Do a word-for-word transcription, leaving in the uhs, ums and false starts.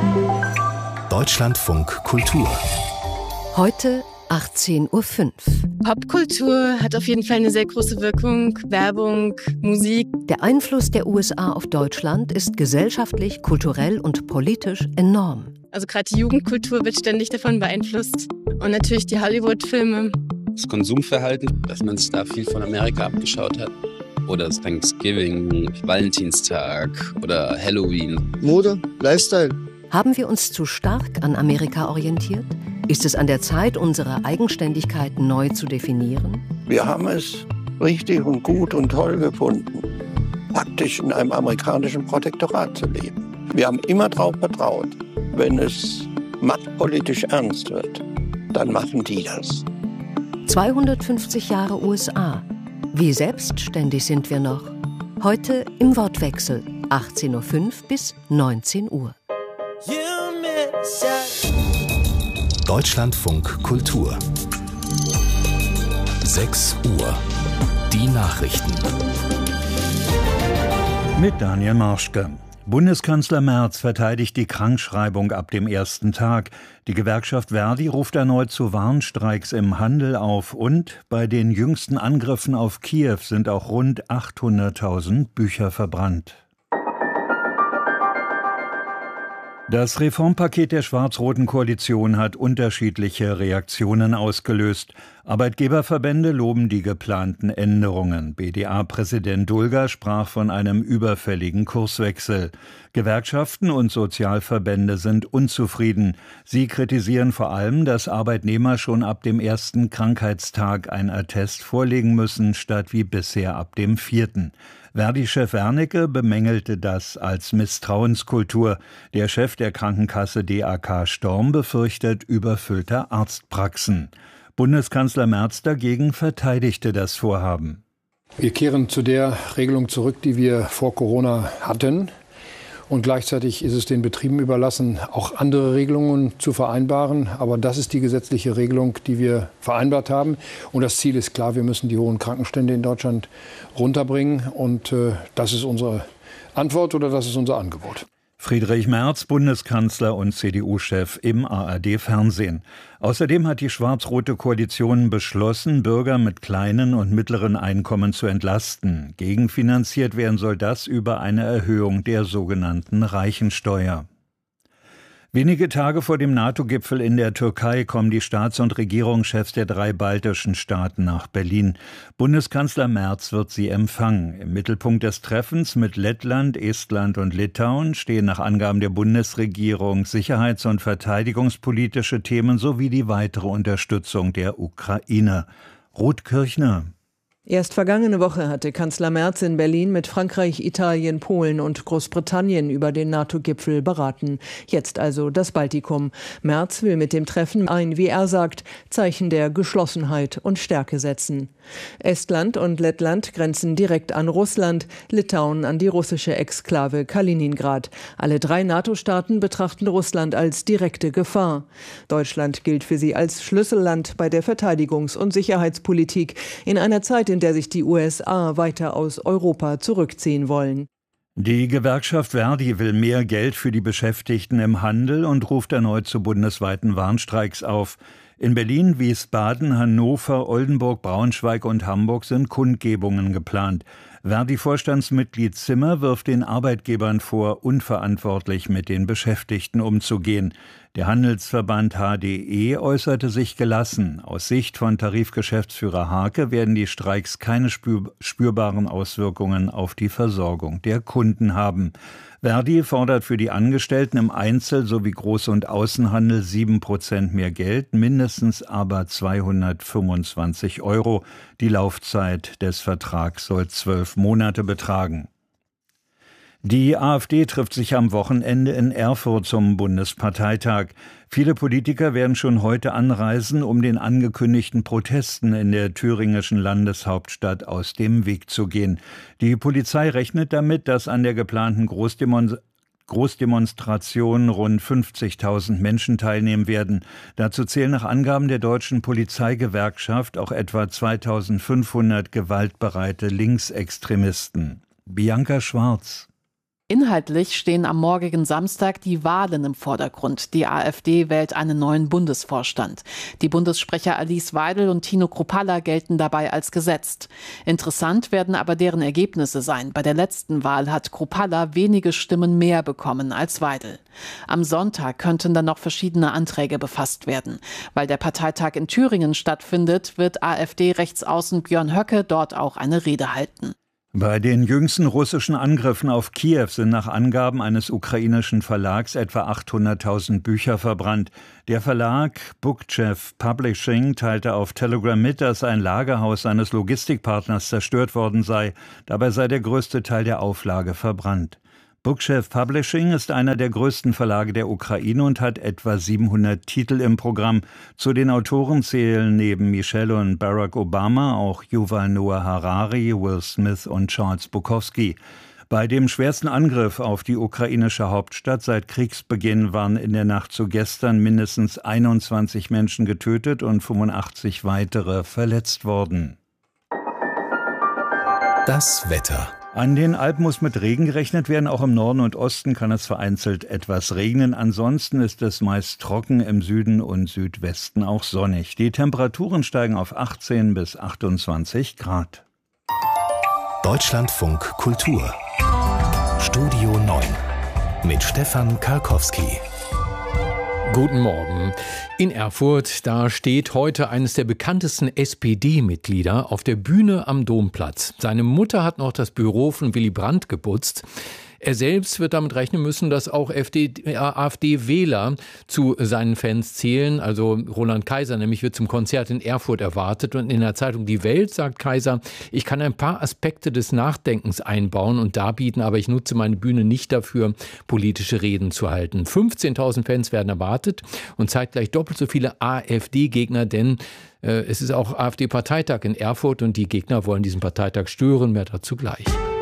Deutschlandfunk Kultur. Heute achtzehn Uhr fünf. Popkultur hat auf jeden Fall eine sehr große Wirkung. Werbung, Musik. Der Einfluss der U S A auf Deutschland ist gesellschaftlich, kulturell und politisch enorm. Also gerade die Jugendkultur wird ständig davon beeinflusst. Und natürlich die Hollywood-Filme. Das Konsumverhalten, dass man sich da viel von Amerika abgeschaut hat. Oder das Thanksgiving, Valentinstag oder Halloween. Mode, Lifestyle. Haben wir uns zu stark an Amerika orientiert? Ist es an der Zeit, unsere Eigenständigkeit neu zu definieren? Wir haben es richtig und gut und toll gefunden, praktisch in einem amerikanischen Protektorat zu leben. Wir haben immer darauf vertraut, wenn es machtpolitisch ernst wird, dann machen die das. zweihundertfünfzig Jahre U S A. Wie selbstständig sind wir noch? Heute im Wortwechsel, achtzehn Uhr fünf bis neunzehn Uhr. Deutschlandfunk Kultur. sechs Uhr. Die Nachrichten. Mit Daniel Marschke. Bundeskanzler Merz verteidigt die Krankschreibung ab dem ersten Tag. Die Gewerkschaft Verdi ruft erneut zu Warnstreiks im Handel auf. Und bei den jüngsten Angriffen auf Kiew sind auch rund achthunderttausend Bücher verbrannt. Das Reformpaket der schwarz-roten Koalition hat unterschiedliche Reaktionen ausgelöst. Arbeitgeberverbände loben die geplanten Änderungen. B D A-Präsident Dulger sprach von einem überfälligen Kurswechsel. Gewerkschaften und Sozialverbände sind unzufrieden. Sie kritisieren vor allem, dass Arbeitnehmer schon ab dem ersten Krankheitstag ein Attest vorlegen müssen, statt wie bisher ab dem vierten. Verdi-Chef Wernicke bemängelte das als Misstrauenskultur. Der Chef der Krankenkasse D A K Storm befürchtet überfüllte Arztpraxen. Bundeskanzler Merz dagegen verteidigte das Vorhaben. Wir kehren zu der Regelung zurück, die wir vor Corona hatten. Und gleichzeitig ist es den Betrieben überlassen, auch andere Regelungen zu vereinbaren. Aber das ist die gesetzliche Regelung, die wir vereinbart haben. Und das Ziel ist klar, wir müssen die hohen Krankenstände in Deutschland runterbringen. Und äh, das ist unsere Antwort oder das ist unser Angebot. Friedrich Merz, Bundeskanzler und C D U-Chef im A R D-Fernsehen. Außerdem hat die schwarz-rote Koalition beschlossen, Bürger mit kleinen und mittleren Einkommen zu entlasten. Gegenfinanziert werden soll das über eine Erhöhung der sogenannten Reichensteuer. Wenige Tage vor dem NATO-Gipfel in der Türkei kommen die Staats- und Regierungschefs der drei baltischen Staaten nach Berlin. Bundeskanzler Merz wird sie empfangen. Im Mittelpunkt des Treffens mit Lettland, Estland und Litauen stehen nach Angaben der Bundesregierung sicherheits- und verteidigungspolitische Themen sowie die weitere Unterstützung der Ukraine. Ruth Kirchner. Erst vergangene Woche hatte Kanzler Merz in Berlin mit Frankreich, Italien, Polen und Großbritannien über den NATO-Gipfel beraten. Jetzt also das Baltikum. Merz will mit dem Treffen ein, wie er sagt, Zeichen der Geschlossenheit und Stärke setzen. Estland und Lettland grenzen direkt an Russland, Litauen an die russische Exklave Kaliningrad. Alle drei NATO-Staaten betrachten Russland als direkte Gefahr. Deutschland gilt für sie als Schlüsselland bei der Verteidigungs- und Sicherheitspolitik in einer Zeit, in der sich die U S A weiter aus Europa zurückziehen wollen. Die Gewerkschaft Verdi will mehr Geld für die Beschäftigten im Handel und ruft erneut zu bundesweiten Warnstreiks auf. In Berlin, Wiesbaden, Hannover, Oldenburg, Braunschweig und Hamburg sind Kundgebungen geplant. Verdi-Vorstandsmitglied Zimmer wirft den Arbeitgebern vor, unverantwortlich mit den Beschäftigten umzugehen. Der Handelsverband H D E äußerte sich gelassen. Aus Sicht von Tarifgeschäftsführer Hake werden die Streiks keine spür- spürbaren Auswirkungen auf die Versorgung der Kunden haben. Verdi fordert für die Angestellten im Einzel- sowie Groß- und Außenhandel sieben Prozent mehr Geld, mindestens aber zweihundertfünfundzwanzig Euro. Die Laufzeit des Vertrags soll zwölf Monate betragen. Die AfD trifft sich am Wochenende in Erfurt zum Bundesparteitag. Viele Politiker werden schon heute anreisen, um den angekündigten Protesten in der thüringischen Landeshauptstadt aus dem Weg zu gehen. Die Polizei rechnet damit, dass an der geplanten Großdemon- Großdemonstration rund fünfzigtausend Menschen teilnehmen werden. Dazu zählen nach Angaben der deutschen Polizeigewerkschaft auch etwa zweitausendfünfhundert gewaltbereite Linksextremisten. Bianca Schwarz. Inhaltlich stehen am morgigen Samstag die Wahlen im Vordergrund. Die AfD wählt einen neuen Bundesvorstand. Die Bundessprecher Alice Weidel und Tino Kruppalla gelten dabei als gesetzt. Interessant werden aber deren Ergebnisse sein. Bei der letzten Wahl hat Kruppalla wenige Stimmen mehr bekommen als Weidel. Am Sonntag könnten dann noch verschiedene Anträge befasst werden. Weil der Parteitag in Thüringen stattfindet, wird AfD-Rechtsaußen Björn Höcke dort auch eine Rede halten. Bei den jüngsten russischen Angriffen auf Kiew sind nach Angaben eines ukrainischen Verlags etwa achthunderttausend Bücher verbrannt. Der Verlag Bookchev Publishing teilte auf Telegram mit, dass ein Lagerhaus seines Logistikpartners zerstört worden sei. Dabei sei der größte Teil der Auflage verbrannt. Bookchev Publishing ist einer der größten Verlage der Ukraine und hat etwa siebenhundert Titel im Programm. Zu den Autoren zählen neben Michelle und Barack Obama auch Yuval Noah Harari, Will Smith und Charles Bukowski. Bei dem schwersten Angriff auf die ukrainische Hauptstadt seit Kriegsbeginn waren in der Nacht zu gestern mindestens einundzwanzig Menschen getötet und fünfundachtzig weitere verletzt worden. Das Wetter. An den Alpen muss mit Regen gerechnet werden. Auch im Norden und Osten kann es vereinzelt etwas regnen. Ansonsten ist es meist trocken, im Süden und Südwesten auch sonnig. Die Temperaturen steigen auf achtzehn bis achtundzwanzig Grad. Deutschlandfunk Kultur. Studio neun mit Stefan Karkowski. Guten Morgen. In Erfurt, da steht heute eines der bekanntesten S P D-Mitglieder auf der Bühne am Domplatz. Seine Mutter hat noch das Büro von Willy Brandt geputzt. Er selbst wird damit rechnen müssen, dass auch AfD-Wähler zu seinen Fans zählen. Also Roland Kaiser nämlich wird zum Konzert in Erfurt erwartet. Und in der Zeitung Die Welt sagt Kaiser, ich kann ein paar Aspekte des Nachdenkens einbauen und darbieten, aber ich nutze meine Bühne nicht dafür, politische Reden zu halten. fünfzehntausend Fans werden erwartet und zeitgleich doppelt so viele AfD-Gegner, denn äh, es ist auch AfD-Parteitag in Erfurt und die Gegner wollen diesen Parteitag stören. Mehr dazu gleich.